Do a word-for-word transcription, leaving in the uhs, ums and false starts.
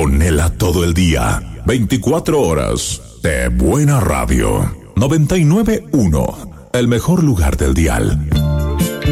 Ponela todo el día, veinticuatro horas de buena radio. noventa y nueve punto uno, el mejor lugar del dial.